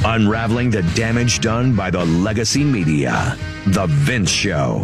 Unraveling the damage done by the legacy media. The Vince Show.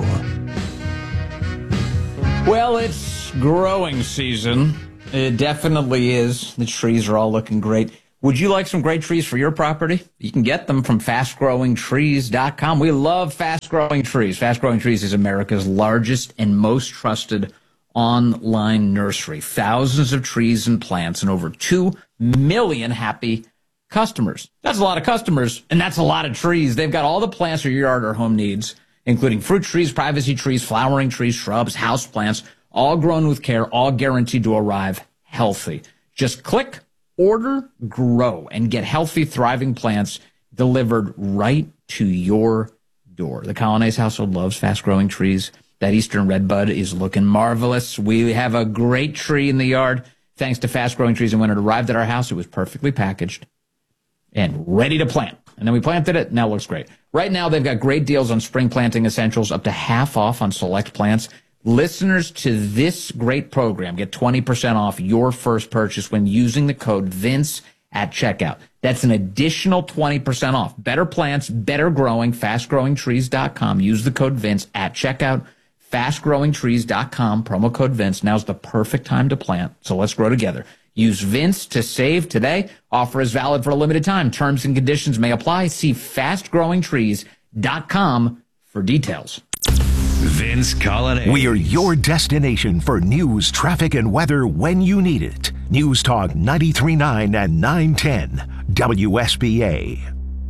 Well, it's growing season. It definitely is. The trees are all looking great. Would you like some great trees for your property? You can get them from fastgrowingtrees.com. We love Fast Growing Trees. Fast Growing Trees is America's largest and most trusted online nursery. Thousands of trees and plants and over 2 million happy customers. That's a lot of customers, and that's a lot of trees. They've got all the plants your yard or home needs, including fruit trees, privacy trees, flowering trees, shrubs, house plants, all grown with care, all guaranteed to arrive healthy. Just click, order, grow, and get healthy, thriving plants delivered right to your door. The Colonnese household loves fast-growing trees. That Eastern Redbud is looking marvelous. We have a great tree in the yard thanks to Fast Growing Trees. And when it arrived at our house, it was perfectly packaged and ready to plant. And then we planted it. Now it looks great. Right now, they've got great deals on spring planting essentials, up to half off on select plants. Listeners to this great program get 20% off your first purchase when using the code VINCE at checkout. That's an additional 20% off. Better plants, better growing, fastgrowingtrees.com. Use the code VINCE at checkout. Fastgrowingtrees.com, promo code Vince. Now's the perfect time to plant, so let's grow together. Use Vince to save today. Offer is valid for a limited time. Terms and conditions may apply. See fastgrowingtrees.com for details. Vince Colonnese. We're your destination for news, traffic, and weather when you need it. News Talk 93.9 and 910 WSBA.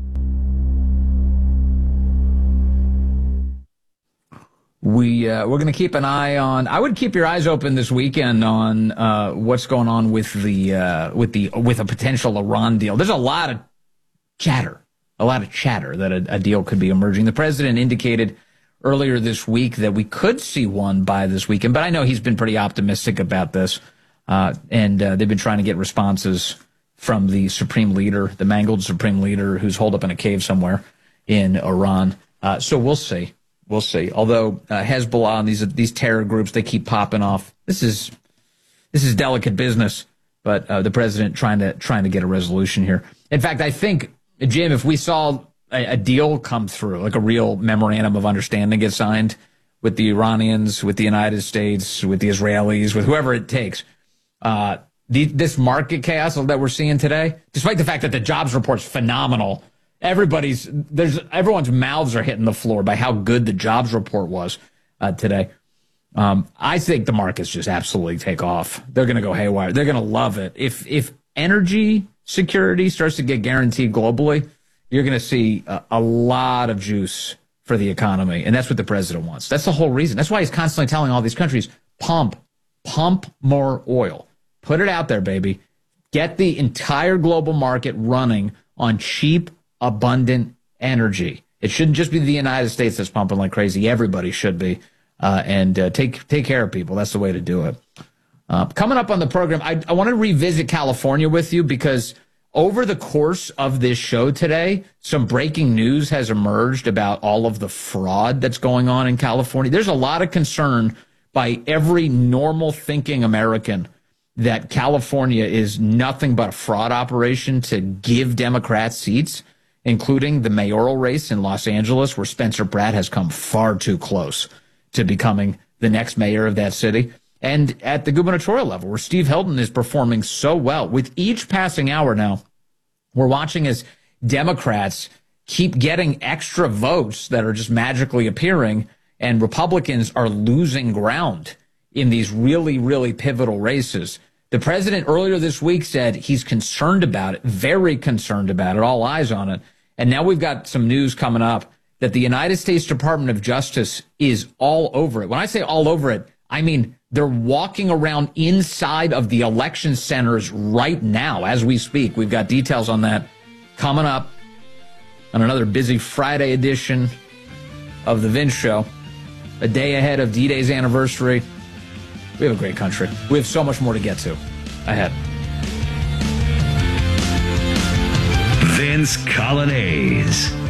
We're going to keep an eye on. I would keep your eyes open this weekend on what's going on with a potential Iran deal. There's a lot of chatter that a deal could be emerging. The president indicated earlier this week that we could see one by this weekend, but I know he's been pretty optimistic about this, and they've been trying to get responses from the supreme leader, the mangled supreme leader, who's holed up in a cave somewhere in Iran. So we'll see. We'll see. Although Hezbollah and these terror groups, they keep popping off. This is delicate business, but the president trying to get a resolution here. In fact, I think, Jim, if we saw a deal come through, like a real memorandum of understanding get signed with the Iranians, with the United States, with the Israelis, with whoever it takes, this market chaos that we're seeing today, despite the fact that the jobs report's phenomenal. Everyone's mouths are hitting the floor by how good the jobs report was today. I think the markets just absolutely take off. They're going to go haywire. They're going to love it. If energy security starts to get guaranteed globally, you're going to see a lot of juice for the economy, and that's what the president wants. That's the whole reason. That's why he's constantly telling all these countries, pump more oil. Put it out there, baby. Get the entire global market running on cheap, abundant energy. It shouldn't just be the United States that's pumping like crazy. Everybody should be. And take care of people. That's the way to do it. Coming up on the program, I want to revisit California with you because over the course of this show today, some breaking news has emerged about all of the fraud that's going on in California. There's a lot of concern by every normal thinking American that California is nothing but a fraud operation to give Democrats seats, including the mayoral race in Los Angeles, where Spencer Pratt has come far too close to becoming the next mayor of that city, and at the gubernatorial level, where Steve Hilton is performing so well. With each passing hour now, we're watching as Democrats keep getting extra votes that are just magically appearing, and Republicans are losing ground in these really, really pivotal races. The president earlier this week said he's concerned about it, very concerned about it, all eyes on it. And now we've got some news coming up that the United States Department of Justice is all over it. When I say all over it, I mean they're walking around inside of the election centers right now as we speak. We've got details on that coming up on another busy Friday edition of The Vince Show, a day ahead of D-Day's anniversary. We have a great country. We have so much more to get to ahead. Vince Colonnese.